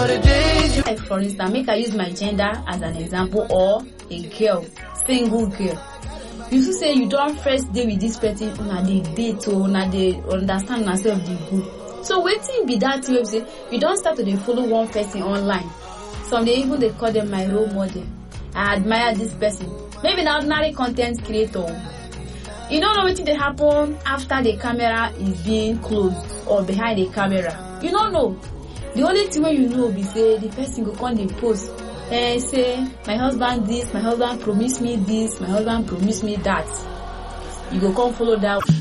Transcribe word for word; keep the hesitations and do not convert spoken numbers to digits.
for the days you... Like for instance, make I use my gender as an example, or a girl, single girl. You should say you don't first day with this person, una dey date or una dey understand yourself the good. So waiting be that way, say you don't start to dey follow one person online. Some they even they call them my role model. I admire this person. Maybe an ordinary content creator. You don't know what they happen after the camera is being closed or behind the camera. You don't know. The only thing when you know be say the person go come dey post and say my husband this, my husband promised me this, my husband promised me that. You go come follow that.